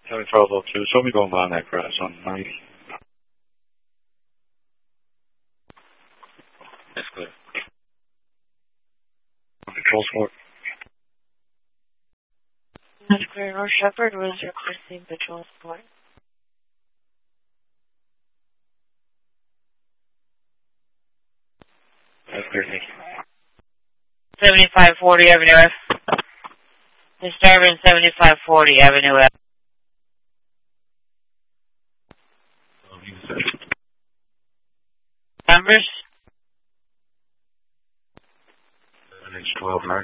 1202, show me going by that crash on 90. That's clear. Control sport. That's clear. North Shepherd was requesting patrol support. That's clear, thank you. 7540 Avenue F. Disturbance 7540 Avenue F. Numbers? NH12 Max.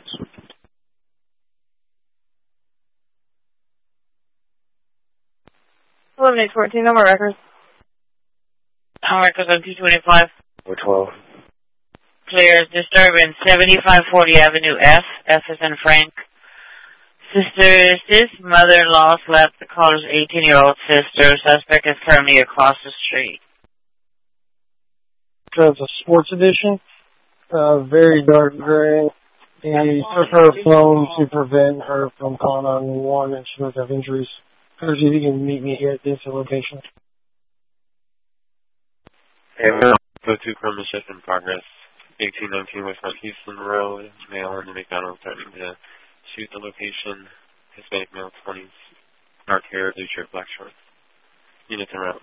11-8-14, no more records. No records on 225. 412. Clear. Disturbance 7540 Avenue F. F is in Frank. Sister, this mother-in-law slapped the caller's 18-year-old sister. Suspect is currently across the street. So it's a sports edition. Very dark gray. And took her phone to prevent her from calling 911 and she does have injuries. If you can meet me here at this location. Go to criminal shift in progress. 1819 West North Houston Road. Male in the McDonald's threatening to shoot the location. Hispanic male 20s. Dark hair, blue shirt, black shorts. Units around.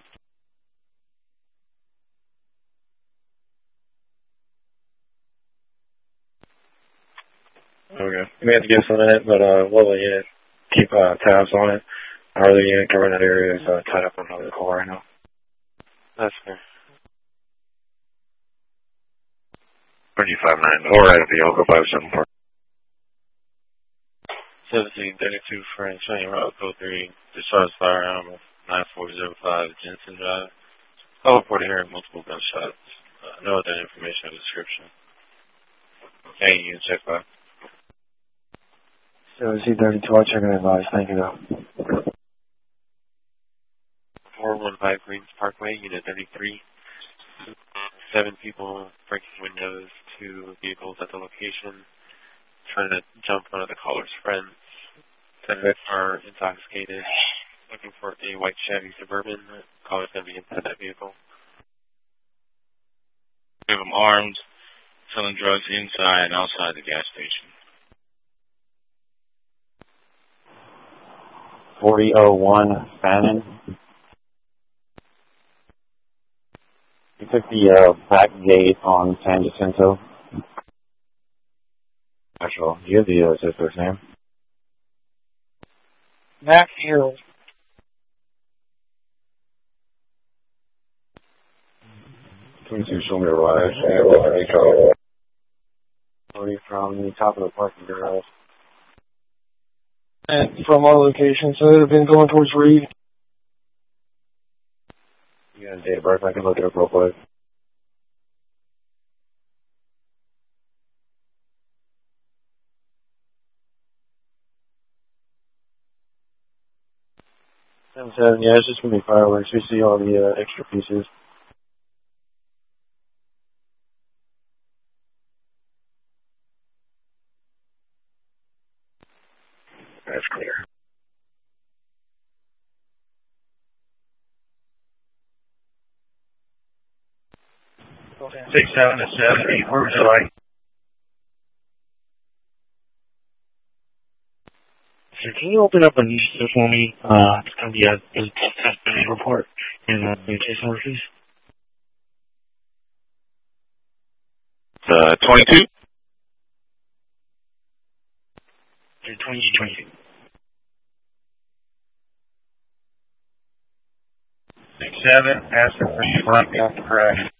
Okay. We may have to give some of it, but we'll let unit keep tabs on it. Our other unit covering that area is tied up on another call right now. That's fair. 359, or at the Yoga 574. 1732 French, Shiny Rock, Code 3, discharge firearm of 9405 Jensen Drive. Call reported hearing multiple gunshots. No other information or description. Okay, you can check back. 1732, I'll check and advise. Thank you, though. 415 Greens Parkway, Unit 33. 7 people breaking windows, 2 vehicles at the location, trying to jump one of the caller's friends. 10 are intoxicated, looking for a white Chevy Suburban. The caller's going to be inside that vehicle. We have them armed, selling drugs inside and outside the gas station. 4001 Fannin. He took the back gate on San Jacinto. Actually, do you have the sister's name? Mac Harold. Please show me the ride. From the top of the parking garage. And from our location, so it would have been going towards Reed. You got a date of birth? I can look it up real quick. Yeah, it's just going to be fireworks. We see all the extra pieces. That's clear. Okay. 6778, where was I? So can you open up a new system for me? It's going to be a test report in the case number, please. 22? 22. 67, asking for front after crash.